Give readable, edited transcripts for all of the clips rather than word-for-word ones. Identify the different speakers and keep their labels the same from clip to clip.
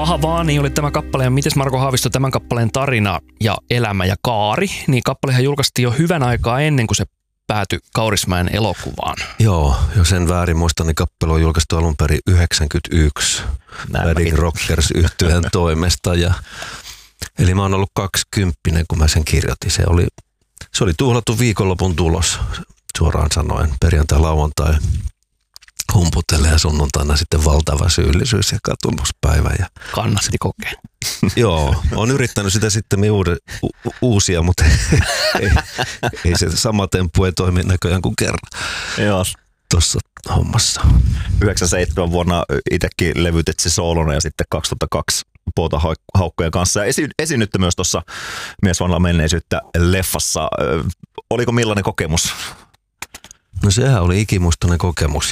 Speaker 1: Paha vaani oli tämä kappale, ja mites Marko Haavisto tämän kappaleen tarina ja elämä ja kaari, niin kappalehan julkaistiin jo hyvän aikaa ennen kuin se päätyi Kaurismäen elokuvaan.
Speaker 2: Joo, jos en väärin muista, niin kappale on julkaistu alun perin 1991 Bad Rockers -yhtyeen toimesta. Eli mä oon ollut 20, kun mä sen kirjoitin. Se oli tuhlattu viikonlopun tulos, suoraan sanoen, perjantai, lauantai. Humputelle ja sunnuntaina sitten valtava syyllisyys ja katumuspäivä.
Speaker 1: Kannatti kokea.
Speaker 2: Joo, on yrittänyt sitä sitten uusia, mutta ei se sama temppu ei toimi näköjään kuin kerran.
Speaker 3: Joo.
Speaker 2: Tuossa hommassa.
Speaker 3: 97 vuonna itsekin levytit se soolona ja sitten 2002 Pouta Haukkojen kanssa. Ja esiinnytte myös tuossa Mies vanhaa menneisyyttä -leffassa. Oliko millainen kokemus?
Speaker 2: No sehän oli ikimuistoinen kokemus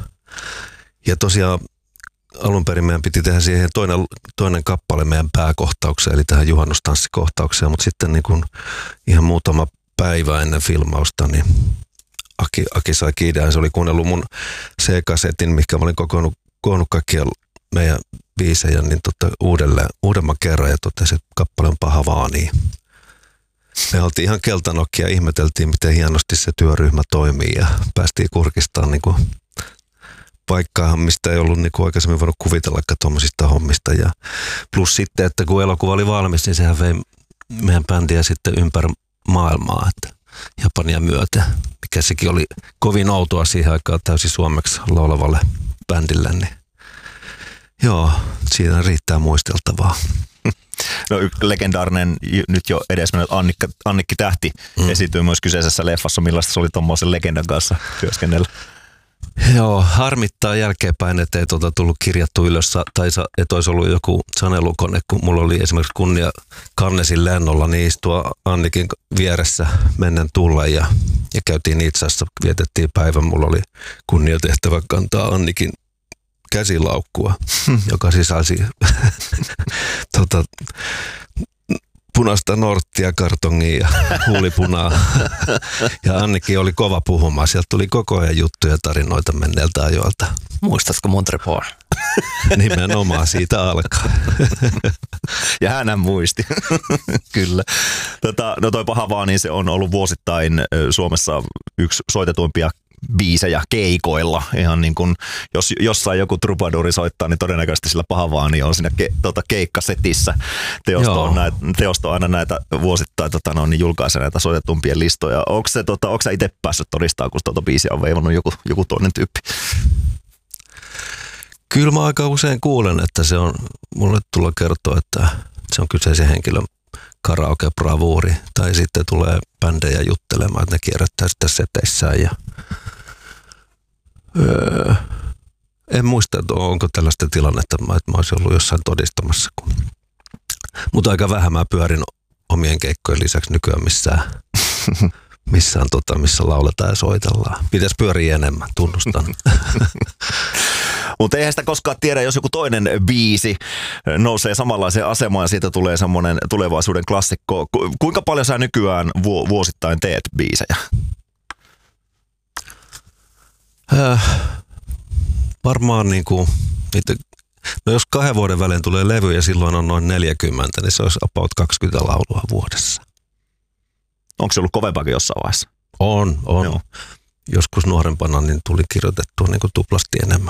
Speaker 2: ja tosiaan alun perin meidän piti tehdä siihen toinen kappale meidän pääkohtaukseen, eli tähän juhannustanssikohtaukseen, mutta sitten niin kun ihan muutama päivä ennen filmausta, niin Aki sai idean. Se oli kuunnellut mun C-kasetin, mikä mä olin koonnut kaikkia meidän biisejä niin uudemman kerran ja totesi, että kappale on paha vaani. Me oltiin ihan keltanokkia ja ihmeteltiin, miten hienosti se työryhmä toimii ja päästiin kurkistamaan niin kuin paikkaan, mistä ei ollut niin kuin aikaisemmin voinut kuvitellakaan tuommoisista hommista. Ja plus sitten, että kun elokuva oli valmis, niin sehän vei meidän bändiä sitten ympäri maailmaa, että Japania myöten, mikä sekin oli kovin outoa siihen aikaan täysin suomeksi laulavalle bändille. Niin joo, siinä riittää muisteltavaa.
Speaker 3: No legendaarinen, nyt jo edesmennyt Annikki Tähti esiintyy myös kyseisessä leffassa. Millaista se oli tuommoisen legendan kanssa työskennellä?
Speaker 2: Joo, harmittaa jälkeenpäin, että ei tullut kirjattu ylös, tai että olisi ollut joku sanelukone, kun mulla oli esimerkiksi kunnia Cannesin lennolla, niin istua Annikin vieressä mennen tulla ja käytiin itse asiassa, vietettiin päivän, mulla oli kunnia tehtävä kantaa Annikin käsilaukkua, joka sisälsi punaista norttia, kartongia ja huulipunaa. Ja Annikin oli kova puhumaan. Sieltä tuli koko ajan juttuja ja tarinoita menneeltä ajoilta.
Speaker 1: Muistatko Montrepon?
Speaker 2: Nimenomaan siitä alkaa.
Speaker 3: Ja hänhän muisti. Kyllä. No toi paha vaan, niin se on ollut vuosittain Suomessa yksi soitetuimpia biisejä keikoilla. Ihan niin kuin, jos jossain joku trubaduri soittaa, niin todennäköisesti sillä paha vaan niin on siinä keikkasetissä. Teosto on aina näitä vuosittain niin julkaisee näitä soitetumpien listoja. Onko sä itse päässyt todistamaan, kun biisiä on veivannut joku toinen tyyppi?
Speaker 2: Kyllä mä aika usein kuulen, että se on, mulle tulla kertoa, että se on kyseisen henkilön karaoke-bravuuri. Tai sitten tulee bändejä juttelemaan, että ne kierrättää sitä seteissään. Ja en muista, että onko tällaista tilannetta, että mä olisin ollut jossain todistamassa. Mutta aika vähän mä pyörin omien keikkojen lisäksi nykyään missä lauletaan ja soitellaan. Pitäisi pyöriä enemmän, tunnustan.
Speaker 3: Mutta eihän sitä koskaan tiedä, jos joku toinen biisi nousee samanlaiseen asemaan ja siitä tulee semmoinen tulevaisuuden klassikko. Kuinka paljon sä nykyään vuosittain teet biisejä?
Speaker 2: Varmaan niinku, no jos 2 vuoden välein tulee levy ja silloin on noin 40, niin se olisi about 20 laulua vuodessa.
Speaker 3: Onko se ollut kovempaakin jossain vaiheessa?
Speaker 2: On. Joo. Joskus nuorempana niin tuli kirjoitettua niin kuin tuplasti enemmän.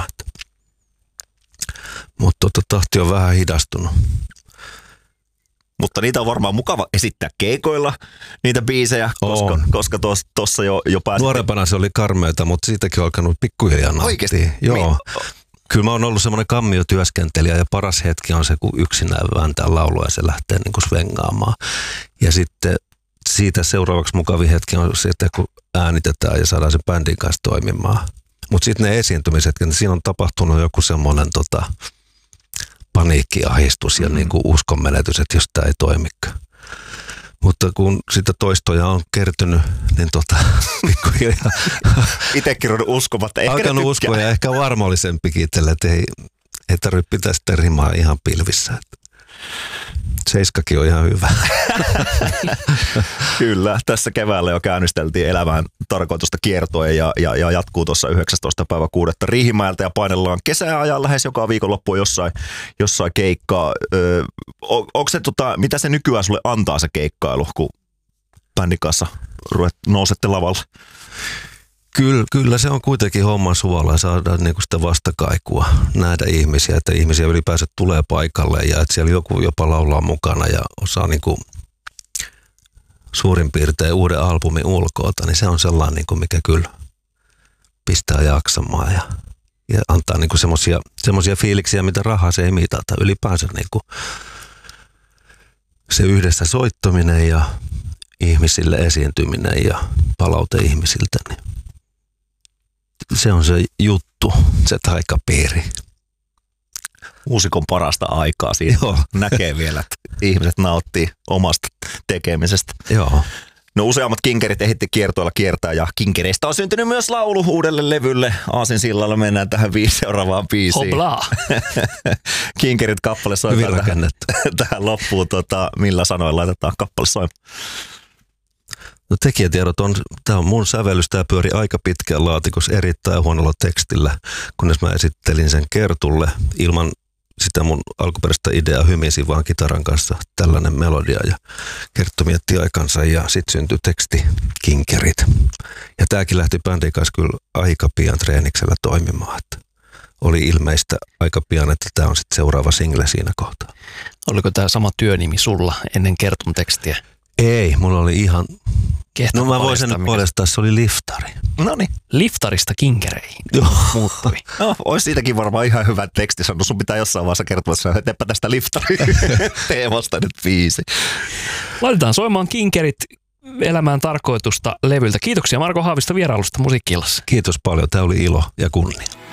Speaker 2: Mutta tahti on vähän hidastunut.
Speaker 3: Mutta niitä on varmaan mukava esittää keikoilla, niitä biisejä, koska tuossa jo pääsit.
Speaker 2: Nuorempana se oli karmeita, mutta siitäkin on alkanut pikkuhiljaa nauttia.
Speaker 3: Oikeasti?
Speaker 2: Joo. Kyllä mä oon ollut semmoinen kammiotyöskentelijä ja paras hetki on se, kun yksinään vääntää laulua ja se lähtee niin kuin svengaamaan. Ja sitten siitä seuraavaksi mukavin hetki on se, että kun äänitetään ja saadaan sen bändin kanssa toimimaan. Mutta sitten ne esiintymisetkin, niin siinä on tapahtunut joku semmoinen paniikkiahdistus ja niin kuin uskonmenetys, että jos tämä ei toimikaan. Mutta kun sitä toistoja on kertynyt, niin pikkuhiljaa
Speaker 3: itsekin on uskomatta.
Speaker 2: Alkanut uskoa ja ehkä varmallisempikin itselle, että ei tarvitse pitää sitä rimaa ihan pilvissä. Seiskakin on ihan hyvä.
Speaker 3: Kyllä, tässä keväällä jo käynnisteltiin elämään tarkoitusta kiertoen ja jatkuu tuossa 19. päivä 6. Riihimäeltä ja painellaan kesäajan lähes joka viikonloppu jossain keikkaa. Onko se, mitä se nykyään sulle antaa se keikkailu, kun bändin kanssa nousette lavalla?
Speaker 2: Kyllä se on kuitenkin homman suvalla ja saadaan niinku sitä vastakaikua nähdä ihmisiä, että ihmisiä ylipäänsä tulee paikalle ja että siellä joku jopa laulaa mukana ja osaa niinku suurin piirtein uuden albumin ulkoota, niin se on sellainen, niinku, mikä kyllä pistää jaksamaan ja antaa niinku semmoisia fiiliksiä, mitä rahaa se ei mitata. Ylipäänsä niinku se yhdessä soittaminen ja ihmisille esiintyminen ja palaute ihmisiltä, niin se on se juttu, se taikapiiri.
Speaker 3: Muusikon parasta aikaa siitä.
Speaker 2: Joo.
Speaker 3: Näkee vielä, että ihmiset nauttii omasta tekemisestä.
Speaker 2: Joo.
Speaker 3: No useammat kinkerit ehitti kiertoilla kiertää ja kinkereistä on syntynyt myös laulu uudelle levylle. Aasinsillalla mennään tähän seuraavaan biisiin.
Speaker 1: Hoplaa.
Speaker 3: Kinkerit kappale soittaa tähän loppuun. Millä sanoilla laitetaan kappale soimaan?
Speaker 2: No tekijätiedot on, tämä on mun sävellys, tämä pyöri aika pitkään laatikossa erittäin huonolla tekstillä, kunnes mä esittelin sen Kertulle ilman sitä mun alkuperäistä ideaa, hymisin vaan kitaran kanssa tällainen melodia ja Kerttu mietti aikansa ja sitten syntyi teksti Kinkerit. Ja tämäkin lähti bändin kanssa kyllä aika pian treeniksellä toimimaan, että oli ilmeistä aika pian, että tämä on sitten seuraava single siinä kohtaa.
Speaker 1: Oliko tämä sama työnimi sulla ennen Kertun tekstiä?
Speaker 2: Ei, mulla oli ihan...
Speaker 1: Kehtaa
Speaker 2: No mä voisin nyt paljastaa, se oli liftari.
Speaker 3: Noniin.
Speaker 1: Liftarista kinkereihin muuttui.
Speaker 3: No, olisi siitäkin varmaan ihan hyvä teksti sanoa. Sun pitää jossain vaiheessa kertoa, että teepä tästä liftari teemasta nyt biisi.
Speaker 1: Laitetaan soimaan Kinkerit elämään tarkoitusta levyltä. Kiitoksia Marko Haavisto vierailusta Musiikki-illassa.
Speaker 2: Kiitos paljon, tämä oli ilo ja kunnia.